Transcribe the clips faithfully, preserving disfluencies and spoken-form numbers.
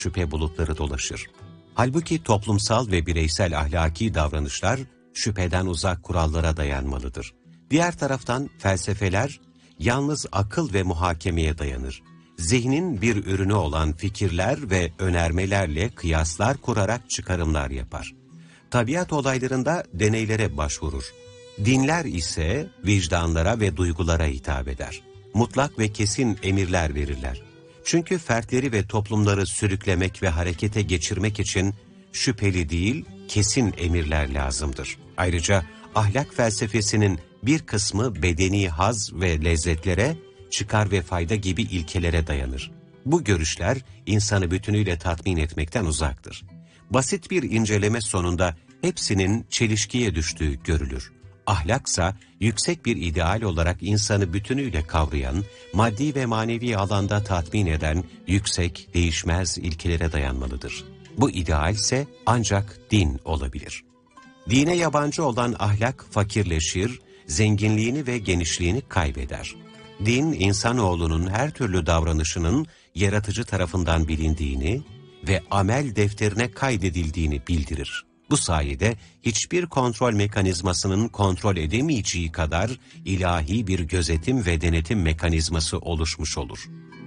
şüphe bulutları dolaşır. Halbuki toplumsal ve bireysel ahlaki davranışlar şüpheden uzak kurallara dayanmalıdır. Diğer taraftan felsefeler yalnız akıl ve muhakemeye dayanır. Zihnin bir ürünü olan fikirler ve önermelerle kıyaslar kurarak çıkarımlar yapar. Tabiat olaylarında deneylere başvurur. Dinler ise vicdanlara ve duygulara hitap eder. Mutlak ve kesin emirler verirler. Çünkü fertleri ve toplumları sürüklemek ve harekete geçirmek için şüpheli değil, kesin emirler lazımdır. Ayrıca ahlak felsefesinin bir kısmı bedeni haz ve lezzetlere, çıkar ve fayda gibi ilkelere dayanır. Bu görüşler insanı bütünüyle tatmin etmekten uzaktır. Basit bir inceleme sonunda hepsinin çelişkiye düştüğü görülür. Ahlaksa yüksek bir ideal olarak insanı bütünüyle kavrayan, maddi ve manevi alanda tatmin eden yüksek, değişmez ilkelere dayanmalıdır. Bu ideal ise ancak din olabilir. Dine yabancı olan ahlak fakirleşir, zenginliğini ve genişliğini kaybeder. Din, insanoğlunun her türlü davranışının yaratıcı tarafından bilindiğini ve amel defterine kaydedildiğini bildirir. Bu sayede hiçbir kontrol mekanizmasının kontrol edemeyeceği kadar ilahi bir gözetim ve denetim mekanizması oluşmuş olur.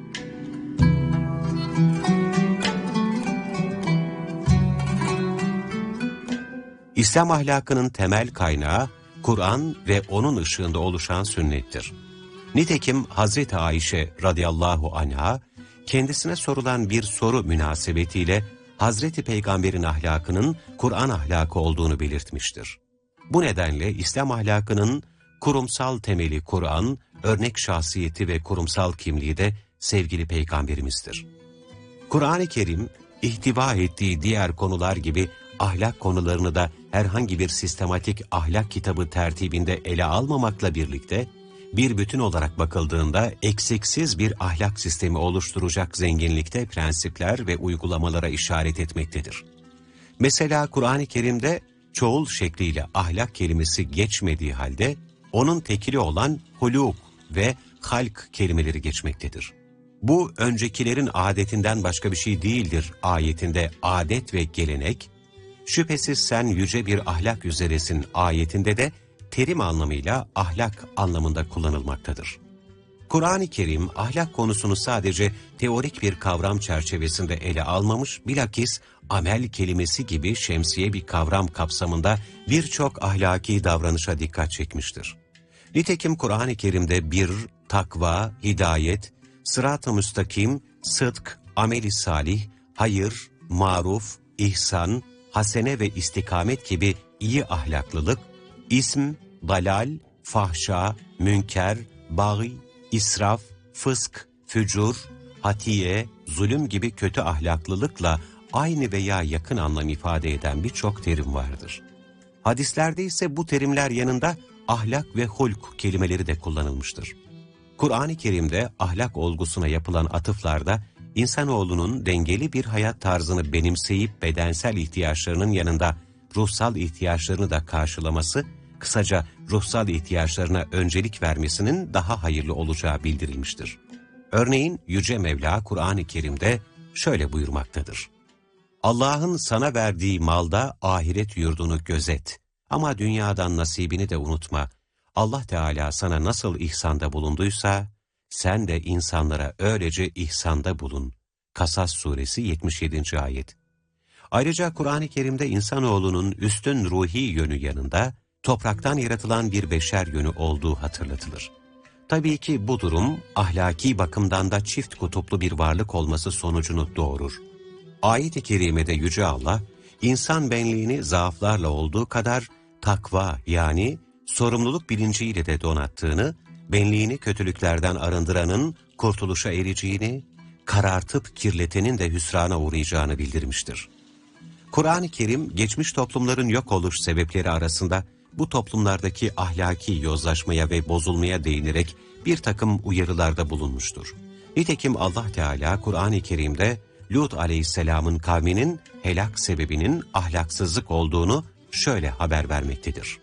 İslam ahlakının temel kaynağı Kur'an ve onun ışığında oluşan sünnettir. Nitekim Hazreti Ayşe radıyallahu anha kendisine sorulan bir soru münasebetiyle Hazreti Peygamber'in ahlakının Kur'an ahlakı olduğunu belirtmiştir. Bu nedenle İslam ahlakının kurumsal temeli Kur'an, örnek şahsiyeti ve kurumsal kimliği de sevgili Peygamberimizdir. Kur'an-ı Kerim, ihtiva ettiği diğer konular gibi ahlak konularını da herhangi bir sistematik ahlak kitabı tertibinde ele almamakla birlikte, bir bütün olarak bakıldığında eksiksiz bir ahlak sistemi oluşturacak zenginlikte prensipler ve uygulamalara işaret etmektedir. Mesela Kur'an-ı Kerim'de çoğul şekliyle ahlak kelimesi geçmediği halde, onun tekili olan huluk ve halk kelimeleri geçmektedir. Bu öncekilerin adetinden başka bir şey değildir ayetinde adet ve gelenek, şüphesiz sen yüce bir ahlak üzeresin ayetinde de terim anlamıyla ahlak anlamında kullanılmaktadır. Kur'an-ı Kerim ahlak konusunu sadece teorik bir kavram çerçevesinde ele almamış, bilakis amel kelimesi gibi şemsiye bir kavram kapsamında birçok ahlaki davranışa dikkat çekmiştir. Nitekim Kur'an-ı Kerim'de bir, takva, hidayet, sırat-ı müstakim, sıdk, amel-i salih, hayır, maruf, ihsan, hasene ve istikamet gibi iyi ahlaklılık, ism, dalal, fahşa, münker, bâgî, israf, fısk, fücur, hatiye, zulüm gibi kötü ahlaklılıkla aynı veya yakın anlam ifade eden birçok terim vardır. Hadislerde ise bu terimler yanında ahlak ve hulk kelimeleri de kullanılmıştır. Kur'an-ı Kerim'de ahlak olgusuna yapılan atıflarda insanoğlunun dengeli bir hayat tarzını benimseyip bedensel ihtiyaçlarının yanında ruhsal ihtiyaçlarını da karşılaması, kısaca ruhsal ihtiyaçlarına öncelik vermesinin daha hayırlı olacağı bildirilmiştir. Örneğin Yüce Mevla Kur'an-ı Kerim'de şöyle buyurmaktadır. Allah'ın sana verdiği malda ahiret yurdunu gözet ama dünyadan nasibini de unutma. Allah Teala sana nasıl ihsanda bulunduysa, sen de insanlara öylece ihsanda bulun. Kasas suresi yetmiş yedinci ayet. Ayrıca Kur'an-ı Kerim'de insanoğlunun üstün ruhi yönü yanında, topraktan yaratılan bir beşer yönü olduğu hatırlatılır. Tabii ki bu durum, ahlaki bakımdan da çift kutuplu bir varlık olması sonucunu doğurur. Ayet-i Kerime'de Yüce Allah, insan benliğini zaaflarla olduğu kadar takva yani sorumluluk bilinciyle de donattığını, benliğini kötülüklerden arındıranın kurtuluşa ereceğini, karartıp kirletenin de hüsrana uğrayacağını bildirmiştir. Kur'an-ı Kerim, geçmiş toplumların yok oluş sebepleri arasında bu toplumlardaki ahlaki yozlaşmaya ve bozulmaya değinerek bir takım uyarılarda bulunmuştur. Nitekim Allah Teala Kur'an-ı Kerim'de Lut aleyhisselamın kavminin helak sebebinin ahlaksızlık olduğunu şöyle haber vermektedir.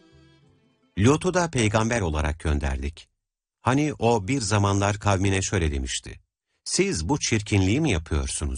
Lut'u da peygamber olarak gönderdik. Hani o bir zamanlar kavmine şöyle demişti. Siz bu çirkinliği mi yapıyorsunuz?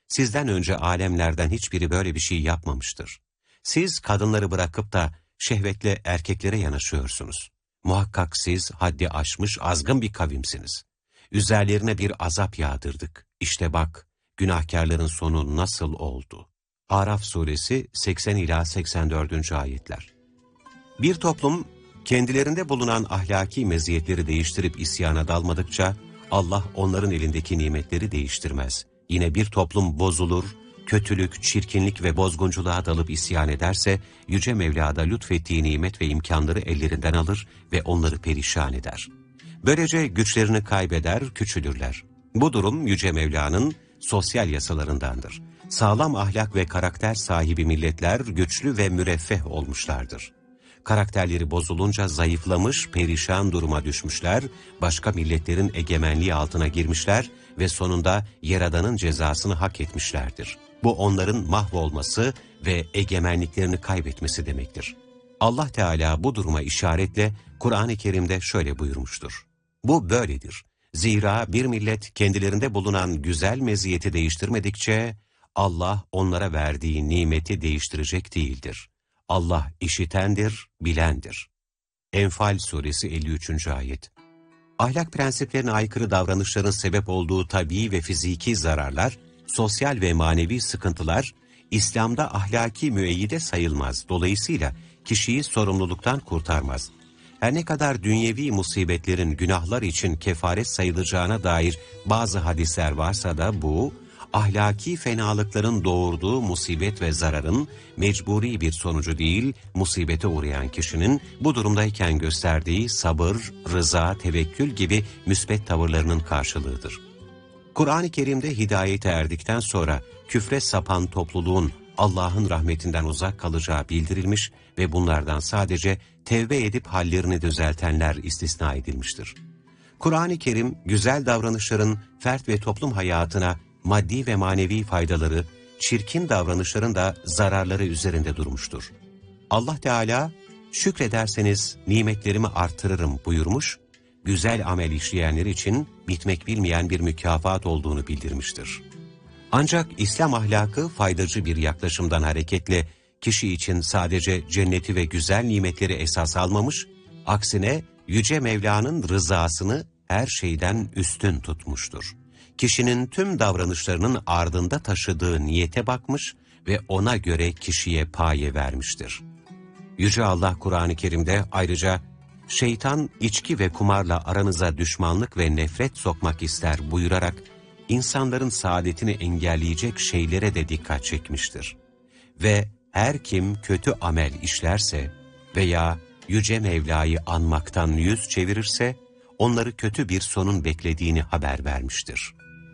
Sizden önce alemlerden hiçbiri böyle bir şey yapmamıştır. Siz kadınları bırakıp da şehvetle erkeklere yanaşıyorsunuz. Muhakkak siz haddi aşmış azgın bir kavimsiniz. Üzerlerine bir azap yağdırdık. İşte bak, günahkarların sonu nasıl oldu? Araf suresi seksen ila seksen dördüncü ayetler. Bir toplum, kendilerinde bulunan ahlaki meziyetleri değiştirip isyana dalmadıkça, Allah onların elindeki nimetleri değiştirmez. Yine bir toplum bozulur, kötülük, çirkinlik ve bozgunculuğa dalıp isyan ederse, Yüce Mevla'da lütfettiği nimet ve imkanları ellerinden alır ve onları perişan eder. Böylece güçlerini kaybeder, küçülürler. Bu durum Yüce Mevla'nın sosyal yasalarındandır. Sağlam ahlak ve karakter sahibi milletler güçlü ve müreffeh olmuşlardır. Karakterleri bozulunca zayıflamış, perişan duruma düşmüşler, başka milletlerin egemenliği altına girmişler ve sonunda Yaradan'ın cezasını hak etmişlerdir. Bu onların mahvolması ve egemenliklerini kaybetmesi demektir. Allah Teala bu duruma işaretle Kur'an-ı Kerim'de şöyle buyurmuştur. Bu böyledir. Zira bir millet kendilerinde bulunan güzel meziyeti değiştirmedikçe Allah onlara verdiği nimeti değiştirecek değildir. Allah işitendir, bilendir. Enfal suresi elli üçüncü ayet. Ahlak prensiplerine aykırı davranışların sebep olduğu tabii ve fiziki zararlar, sosyal ve manevi sıkıntılar, İslam'da ahlaki müeyyide sayılmaz. Dolayısıyla kişiyi sorumluluktan kurtarmaz. Her ne kadar dünyevi musibetlerin günahlar için kefaret sayılacağına dair bazı hadisler varsa da bu, ahlaki fenalıkların doğurduğu musibet ve zararın mecburi bir sonucu değil, musibete uğrayan kişinin bu durumdayken gösterdiği sabır, rıza, tevekkül gibi müsbet tavırlarının karşılığıdır. Kur'an-ı Kerim'de hidayete erdikten sonra küfre sapan topluluğun Allah'ın rahmetinden uzak kalacağı bildirilmiş ve bunlardan sadece tevbe edip hallerini düzeltenler istisna edilmiştir. Kur'an-ı Kerim, güzel davranışların fert ve toplum hayatına maddi ve manevi faydaları, çirkin davranışların da zararları üzerinde durmuştur. Allah Teala, şükrederseniz nimetlerimi artırırım buyurmuş, güzel amel işleyenler için bitmek bilmeyen bir mükafat olduğunu bildirmiştir. Ancak İslam ahlakı faydacı bir yaklaşımdan hareketle kişi için sadece cenneti ve güzel nimetleri esas almamış, aksine Yüce Mevla'nın rızasını her şeyden üstün tutmuştur. Kişinin tüm davranışlarının ardında taşıdığı niyete bakmış ve ona göre kişiye paye vermiştir. Yüce Allah Kur'an-ı Kerim'de ayrıca, şeytan içki ve kumarla aranıza düşmanlık ve nefret sokmak ister buyurarak, insanların saadetini engelleyecek şeylere de dikkat çekmiştir. Ve her kim kötü amel işlerse veya Yüce Mevla'yı anmaktan yüz çevirirse, onları kötü bir sonun beklediğini haber vermiştir.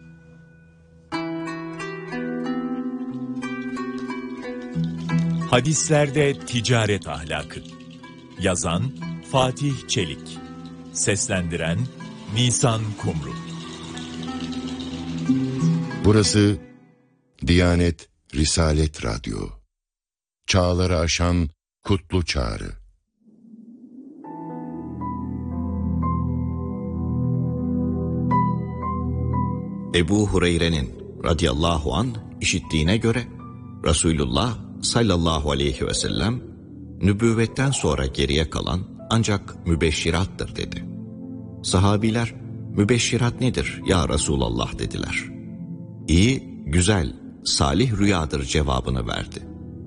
Hadislerde ticaret ahlakı. Yazan Fatih Çelik. Seslendiren Nisan Kumru. Burası Diyanet Risalet Radyo. Çağları aşan kutlu çağrı. Ebu Hureyre'nin radıyallahu anh işittiğine göre Resulullah sallallahu aleyhi ve sellem nübüvvetten sonra geriye kalan ancak mübeşşirattır dedi. Sahabiler mübeşşirat nedir ya Resulallah dediler. İyi, güzel, salih rüyadır cevabını verdi.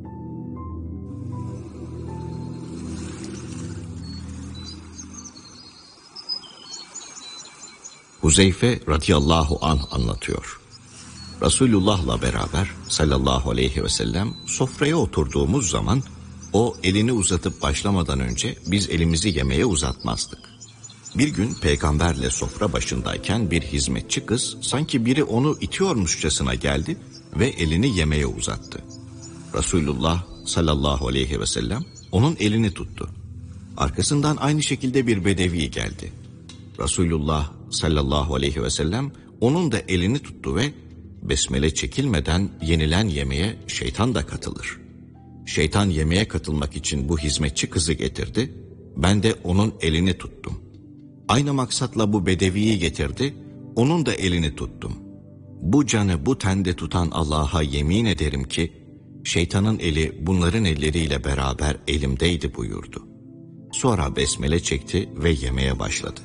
Huzeyfe radıyallahu anh anlatıyor. Resulullah'la beraber sallallahu aleyhi ve sellem sofraya oturduğumuz zaman o elini uzatıp başlamadan önce biz elimizi yemeğe uzatmazdık. Bir gün peygamberle sofra başındayken bir hizmetçi kız sanki biri onu itiyormuşçasına geldi ve elini yemeğe uzattı. Resulullah sallallahu aleyhi ve sellem onun elini tuttu. Arkasından aynı şekilde bir bedevi geldi. Resulullah sallallahu aleyhi ve sellem onun da elini tuttu ve besmele çekilmeden yenilen yemeğe şeytan da katılır. Şeytan yemeğe katılmak için bu hizmetçi kızı getirdi. Ben de onun elini tuttum. Aynı maksatla bu bedeviyi getirdi. Onun da elini tuttum. bu canı bu tende tutan Allah'a yemin ederim ki, şeytanın eli bunların elleriyle beraber elimdeydi buyurdu. Sonra besmele çekti ve yemeye başladı.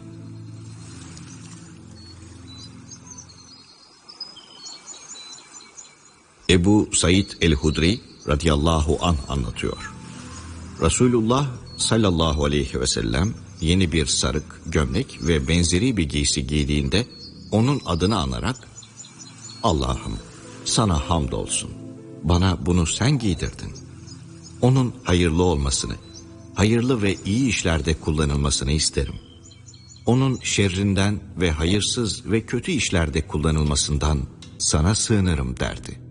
Ebu Said el-Hudri radıyallahu anh anlatıyor. Resulullah sallallahu aleyhi ve sellem yeni bir sarık, gömlek ve benzeri bir giysi giydiğinde onun adını anarak, Allah'ım sana hamdolsun, bana bunu sen giydirdin. Onun hayırlı olmasını, hayırlı ve iyi işlerde kullanılmasını isterim. Onun şerrinden ve hayırsız ve kötü işlerde kullanılmasından sana sığınırım derdi.